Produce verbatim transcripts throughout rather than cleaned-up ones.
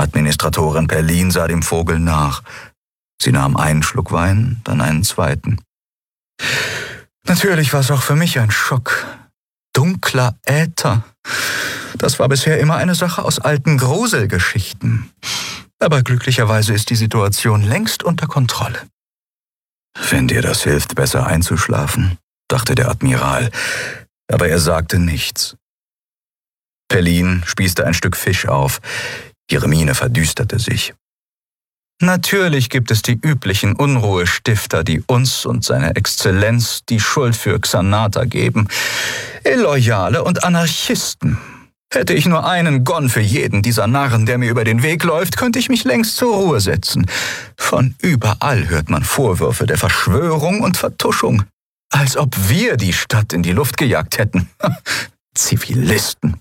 Administratorin Perlin sah dem Vogel nach. Sie nahm einen Schluck Wein, dann einen zweiten. Natürlich war es auch für mich ein Schock. Dunkler Äther. Das war bisher immer eine Sache aus alten Gruselgeschichten. Aber glücklicherweise ist die Situation längst unter Kontrolle. Wenn dir das hilft, besser einzuschlafen, dachte der Admiral, aber er sagte nichts. Perlin spießte ein Stück Fisch auf. Ihre Miene verdüsterte sich. Natürlich gibt es die üblichen Unruhestifter, die uns und seine Exzellenz die Schuld für Xanata geben. Illoyale und Anarchisten. Hätte ich nur einen Gon für jeden dieser Narren, der mir über den Weg läuft, könnte ich mich längst zur Ruhe setzen. Von überall hört man Vorwürfe der Verschwörung und Vertuschung. Als ob wir die Stadt in die Luft gejagt hätten. Zivilisten.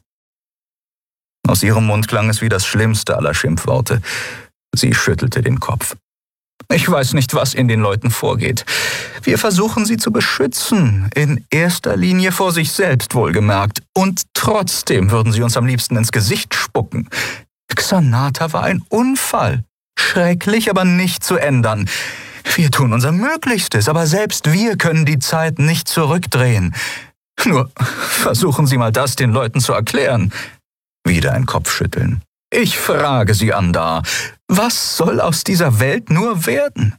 Aus ihrem Mund klang es wie das schlimmste aller Schimpfworte. Sie schüttelte den Kopf. Ich weiß nicht, was in den Leuten vorgeht. Wir versuchen sie zu beschützen, in erster Linie vor sich selbst wohlgemerkt. Und trotzdem würden sie uns am liebsten ins Gesicht spucken. Xanata war ein Unfall. Schrecklich, aber nicht zu ändern. Wir tun unser Möglichstes, aber selbst wir können die Zeit nicht zurückdrehen. Nur versuchen Sie mal das den Leuten zu erklären. Wieder ein Kopfschütteln. Ich frage Sie, Andar, was soll aus dieser Welt nur werden?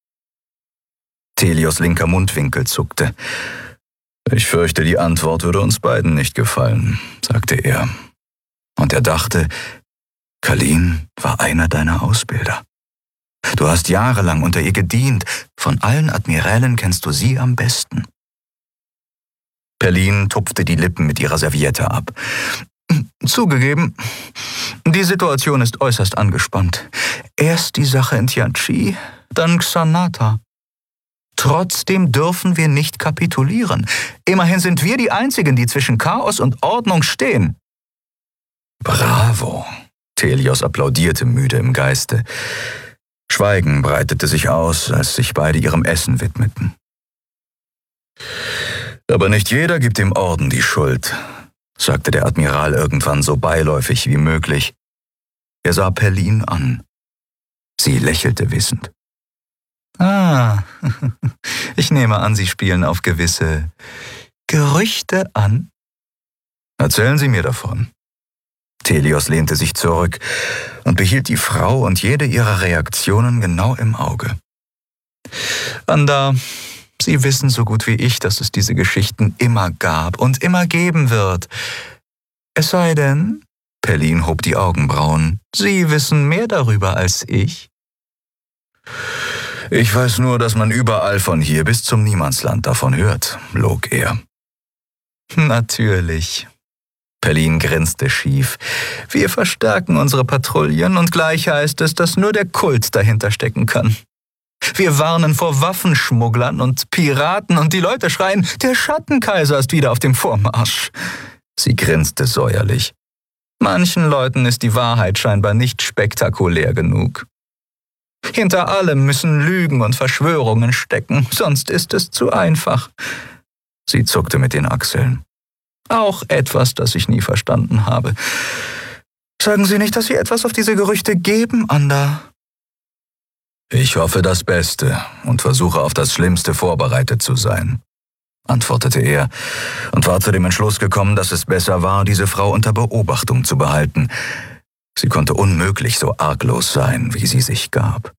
Thelios linker Mundwinkel zuckte. Ich fürchte, die Antwort würde uns beiden nicht gefallen, sagte er. Und er dachte, Kalin war einer deiner Ausbilder. Du hast jahrelang unter ihr gedient. Von allen Admirälen kennst du sie am besten. Perlin tupfte die Lippen mit ihrer Serviette ab. Zugegeben, die Situation ist äußerst angespannt. Erst die Sache in Tianchi, dann Xanata. Trotzdem dürfen wir nicht kapitulieren. Immerhin sind wir die Einzigen, die zwischen Chaos und Ordnung stehen. Bravo! Thelios applaudierte müde im Geiste. Schweigen breitete sich aus, als sich beide ihrem Essen widmeten. Aber nicht jeder gibt dem Orden die Schuld, sagte der Admiral irgendwann so beiläufig wie möglich. Er sah Perlin an. Sie lächelte wissend. Ah, ich nehme an, Sie spielen auf gewisse Gerüchte an. Erzählen Sie mir davon. Thelios lehnte sich zurück und behielt die Frau und jede ihrer Reaktionen genau im Auge. Andar, Sie wissen so gut wie ich, dass es diese Geschichten immer gab und immer geben wird. Es sei denn, Perlin hob die Augenbrauen, Sie wissen mehr darüber als ich. Ich weiß nur, dass man überall von hier bis zum Niemandsland davon hört, log er. Natürlich. Perlin grinste schief. Wir verstärken unsere Patrouillen und gleich heißt es, dass nur der Kult dahinter stecken kann. Wir warnen vor Waffenschmugglern und Piraten und die Leute schreien, der Schattenkaiser ist wieder auf dem Vormarsch. Sie grinste säuerlich. Manchen Leuten ist die Wahrheit scheinbar nicht spektakulär genug. Hinter allem müssen Lügen und Verschwörungen stecken, sonst ist es zu einfach. Sie zuckte mit den Achseln. Auch etwas, das ich nie verstanden habe. Sagen Sie nicht, dass Sie etwas auf diese Gerüchte geben, Andar? Ich hoffe das Beste und versuche auf das Schlimmste vorbereitet zu sein, antwortete er und war zu dem Entschluss gekommen, dass es besser war, diese Frau unter Beobachtung zu behalten. Sie konnte unmöglich so arglos sein, wie sie sich gab.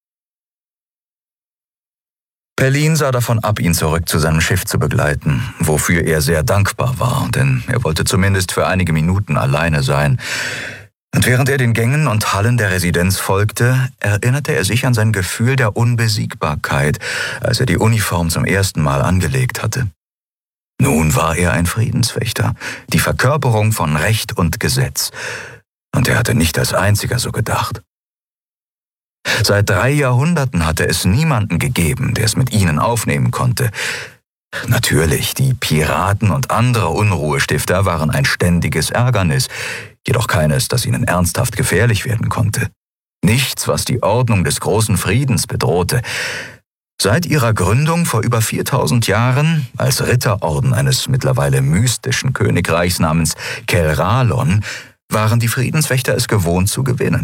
Perlin sah davon ab, ihn zurück zu seinem Schiff zu begleiten, wofür er sehr dankbar war, denn er wollte zumindest für einige Minuten alleine sein. Und während er den Gängen und Hallen der Residenz folgte, erinnerte er sich an sein Gefühl der Unbesiegbarkeit, als er die Uniform zum ersten Mal angelegt hatte. Nun war er ein Friedenswächter, die Verkörperung von Recht und Gesetz. Und er hatte nicht als einziger so gedacht. Seit drei Jahrhunderten hatte es niemanden gegeben, der es mit ihnen aufnehmen konnte. Natürlich, die Piraten und andere Unruhestifter waren ein ständiges Ärgernis, jedoch keines, das ihnen ernsthaft gefährlich werden konnte. Nichts, was die Ordnung des großen Friedens bedrohte. Seit ihrer Gründung vor über viertausend Jahren, als Ritterorden eines mittlerweile mystischen Königreichs namens Kelralon, waren die Friedenswächter es gewohnt zu gewinnen.